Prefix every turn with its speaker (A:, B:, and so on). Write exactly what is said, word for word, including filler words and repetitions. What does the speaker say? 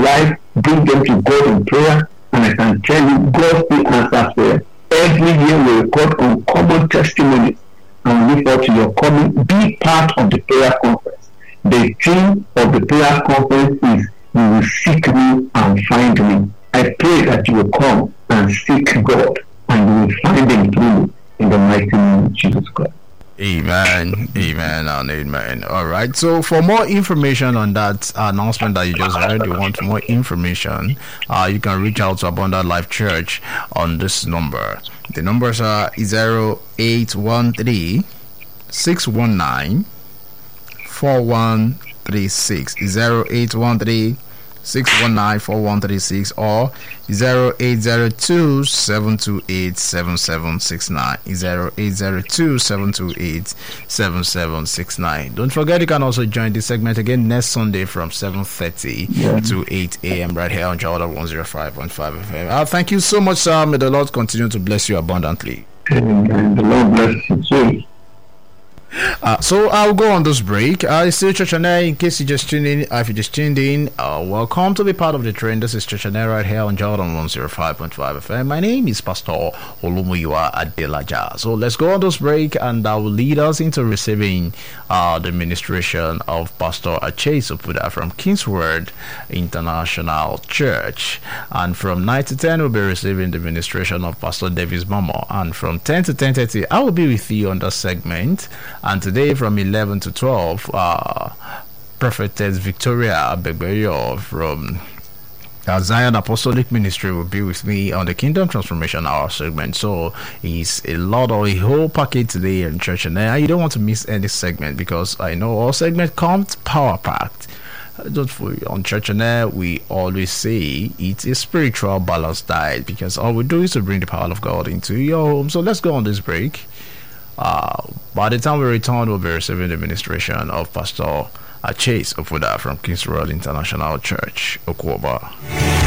A: life, bring them to God in prayer, and I can tell you, God still answers prayer. Every year we record uncommon testimonies, and we look forward to your coming. Be part of the prayer conference. The theme of the prayer conference is "You will seek me and find me." I pray that you will come and seek God, and you will find Him through in the mighty name of Jesus Christ.
B: Amen, amen, and amen. All right. So, for more information on that announcement that you just heard, you want more information, uh, you can reach out to Abundant Life Church on this number. The numbers are zero eight one three, six one nine, four one three six, zero eight one three, six one nine, four one three six, or zero eight zero two, seven two eight, seven seven six nine, zero eight zero two, seven two eight, seven seven six nine. Don't forget, you can also join this segment again next Sunday from seven thirty yeah. to eight a.m. right here on Jordan one oh five point five F M. Uh, thank you so much, sir. May the Lord continue to bless you abundantly.
A: Amen. The Lord bless you too.
B: Uh, so I'll go on this break. Uh, it's still Church and Air. In case you just tuned in, uh, if you just tuned in, uh, welcome to be part of the train. This is Church and Air right here on Jordan one oh five point five F M. My name is Pastor Olumuyiwa Adelaja. So let's go on this break, and that will lead us into receiving uh, the ministration of Pastor Achase Opuda from Kingsword International Church. And from nine to ten, we'll be receiving the ministration of Pastor Davis Momo. And from ten to ten thirty, I will be with you on the segment. And today from eleven to twelve, uh, Prophetess Victoria Abegbeyo from uh, Zion Apostolic Ministry will be with me on the Kingdom Transformation Hour segment. So it's a lot of a whole package today in Church and Air. You don't want to miss any segment, because I know all segment comes power packed. Don't forget, on Church and Air, we always say it's a spiritual balanced diet, because all we do is to bring the power of God into your home. So let's go on this break. Uh, by the time we return, we'll be receiving the administration of Pastor Achase Opuda from Kingsword International Church, Okwuoba.